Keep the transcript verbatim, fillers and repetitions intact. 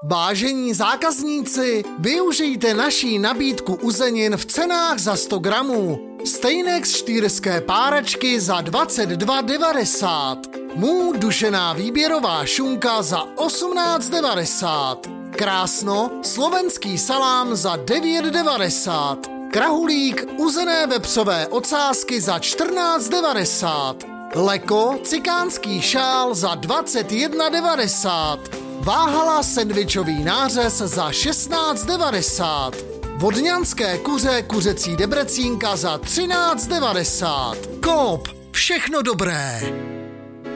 Vážení zákazníci, využijte naší nabídku uzenin v cenách za sto gramů. Stejnex štýrské páračky za dvacet dva devadesát. Mů dušená výběrová šunka za osmnáct devadesát. Krásno slovenský salám za devět devadesát. Krahulík uzené vepřové ocásky za čtrnáct devadesát. Leko cikánský šál za dvacet jedna devadesát. Váhala sendvičový nářez za šestnáct devadesát. Vodňanské kuře kuřecí debrecínka za třináct devadesát. Coop, všechno dobré.